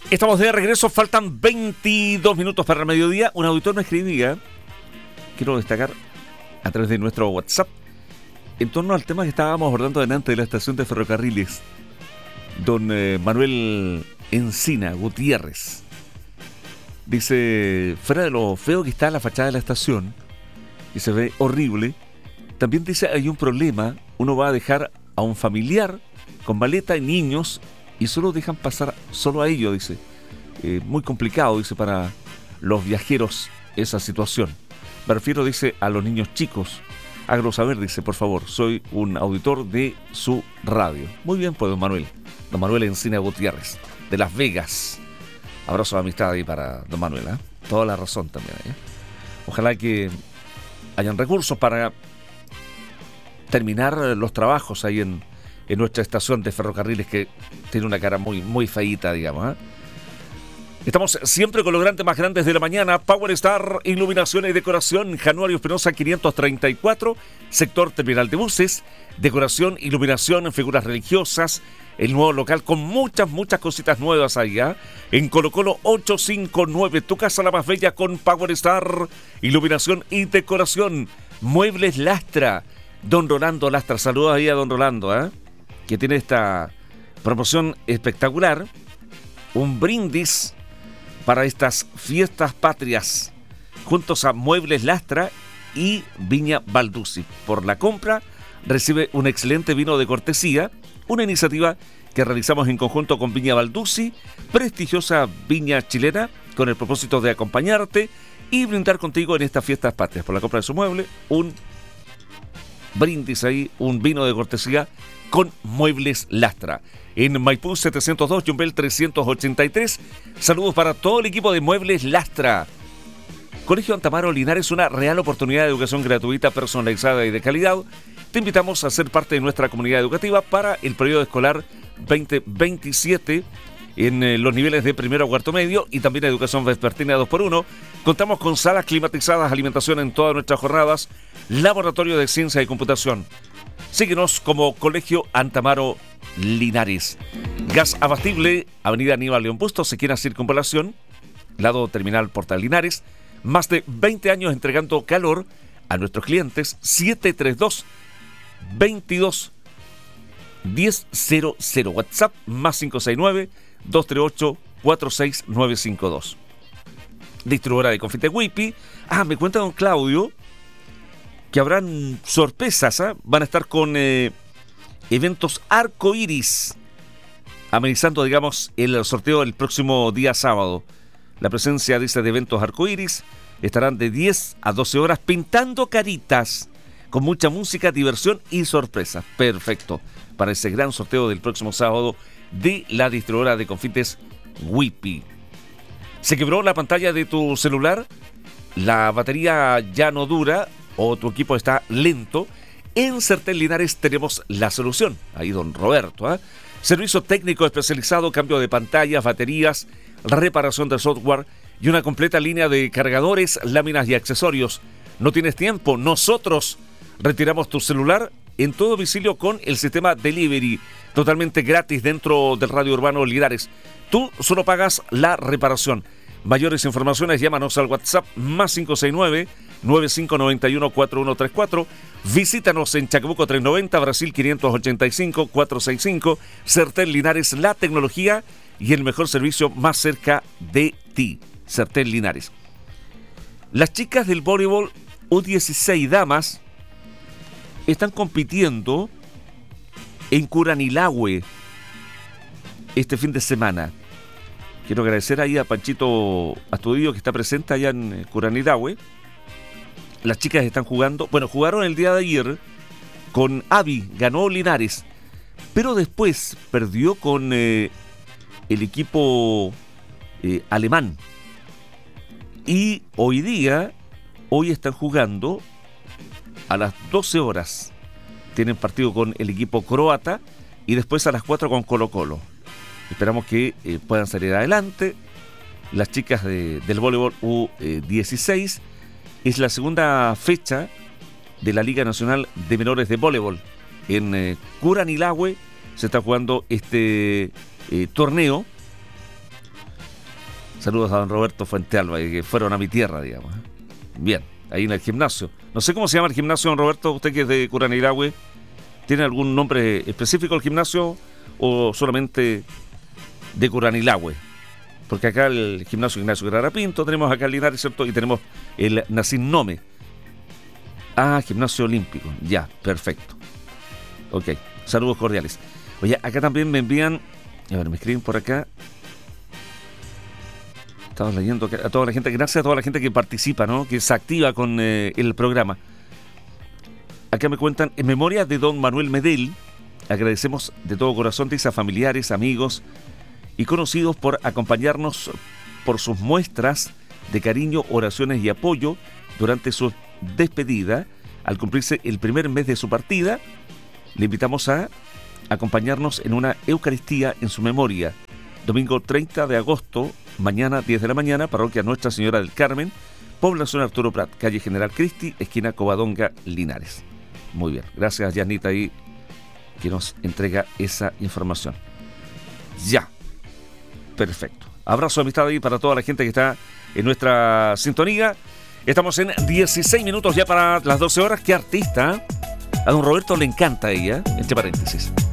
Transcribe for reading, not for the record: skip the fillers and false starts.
Estamos de regreso, faltan 22 minutos para el mediodía. Un auditor me escribía, quiero destacar a través de nuestro WhatsApp, en torno al tema que estábamos abordando delante de la estación de ferrocarriles. Don Manuel Encina Gutiérrez dice, fuera de lo feo que está la fachada de la estación, y se ve horrible, también dice hay un problema, uno va a dejar a un familiar con maleta y niños y solo dejan pasar solo a ellos, dice. Muy complicado, dice, para los viajeros esa situación. Me refiero, dice, a los niños chicos. Hágalo saber, dice, por favor, soy un auditor de su radio. Muy bien, pues, don Manuel Encina Gutiérrez, de Las Vegas. Abrazo de amistad ahí para don Manuel, ¿eh? Toda la razón también, ¿eh? Ojalá que hayan recursos para terminar los trabajos ahí en nuestra estación de ferrocarriles, que tiene una cara muy feíta, digamos, ¿eh? Estamos siempre con los grandes más grandes de la mañana. Power Star, iluminación y decoración, Januario Espinosa 534, sector terminal de buses, decoración, iluminación, figuras religiosas, el nuevo local con muchas cositas nuevas allá. En Colo Colo 859, tu casa la más bella con Power Star, iluminación y decoración. Muebles Lastra, don Rolando Lastra, saludos ahí a don Rolando, que tiene esta promoción espectacular, un brindis para estas fiestas patrias, juntos a Muebles Lastra y Viña Balduzzi. Por la compra recibe un excelente vino de cortesía, una iniciativa que realizamos en conjunto con Viña Balduzzi, prestigiosa viña chilena, con el propósito de acompañarte y brindar contigo en estas fiestas patrias. Por la compra de su mueble, un brindis ahí, un vino de cortesía con Muebles Lastra. En Maipú 702, Yumbel 383. Saludos para todo el equipo de Muebles Lastra. Colegio Antamaro Linares, una real oportunidad de educación gratuita, personalizada y de calidad. Te invitamos a ser parte de nuestra comunidad educativa para el periodo escolar 2027 en los niveles de primero a cuarto medio y también educación vespertina 2x1. Contamos con salas climatizadas, alimentación en todas nuestras jornadas, laboratorio de ciencia y computación. Síguenos como Colegio Antamaro Linares. Gas abastible, Avenida Aníbal León Bustos, Sequina Circunvalación, lado terminal Portal Linares. Más de 20 años entregando calor a nuestros clientes. 732-22-1000. WhatsApp más 569-238-46952. Distribuidora de confite Whippy. Me cuenta don Claudio que habrán sorpresas, van a estar con eventos arcoíris, amenizando, digamos, el sorteo el próximo día sábado. La presencia, dice, de eventos arcoíris, estarán de 10 a 12 horas pintando caritas, con mucha música, diversión y sorpresas. Perfecto, para ese gran sorteo del próximo sábado de la distribuidora de confites Whippy. ¿Se quebró la pantalla de tu celular? ¿La batería ya no dura o tu equipo está lento? En Certel Linares tenemos la solución. Ahí don Roberto, Servicio técnico especializado, cambio de pantallas, baterías, reparación de software y una completa línea de cargadores, láminas y accesorios. ¿No tienes tiempo? Nosotros retiramos tu celular en todo domicilio con el sistema Delivery, totalmente gratis dentro del Radio Urbano Linares. Tú solo pagas la reparación. Mayores informaciones, llámanos al WhatsApp más 569-9591-4134. Visítanos en Chacabuco 390, Brasil 585-465. Certel Linares, la tecnología y el mejor servicio más cerca de ti. Certel Linares. Las chicas del voleibol U16 damas están compitiendo en Curanilahue este fin de semana. Quiero agradecer ahí a Panchito Astudillo, que está presente allá en Curanilahue. Las chicas están jugando, jugaron el día de ayer con Avi, ganó Linares, pero después perdió con el equipo alemán. Y hoy están jugando a las 12 horas. Tienen partido con el equipo croata y después a las 4 con Colo Colo. Esperamos que puedan salir adelante. Las chicas del voleibol U16 es la segunda fecha de la Liga Nacional de Menores de Voleibol. En Curanilahue se está jugando este torneo Saludos a don Roberto Fuentealba, que fueron a mi tierra, digamos. Bien, ahí en el gimnasio. No sé cómo se llama el gimnasio, don Roberto, usted que es de Curanilahue. ¿Tiene algún nombre específico el gimnasio o solamente de Curanilahue? Porque acá el gimnasio Ignacio Guerrera Pinto, tenemos acá el Linares, ¿cierto? Y tenemos el Nacín Nome. Ah, gimnasio olímpico. Ya, perfecto. Ok, saludos cordiales. Oye, acá también me envían, a ver, me escriben por acá. Estamos leyendo a toda la gente, gracias a toda la gente que participa, ¿no? Que se activa con el programa. Acá me cuentan, en memoria de don Manuel Medel, agradecemos de todo corazón a familiares, amigos y conocidos por acompañarnos por sus muestras de cariño, oraciones y apoyo durante su despedida. Al cumplirse el primer mes de su partida, le invitamos a acompañarnos en una Eucaristía en su memoria. Domingo 30 de agosto, mañana 10 de la mañana, parroquia Nuestra Señora del Carmen, población Arturo Prat, calle General Cristi, esquina Covadonga, Linares. Muy bien, gracias Yanita ahí que nos entrega esa información. Ya, perfecto. Abrazo de amistad ahí para toda la gente que está en nuestra sintonía. Estamos en 16 minutos ya para las 12 horas. ¡Qué artista! A don Roberto le encanta ella, entre paréntesis.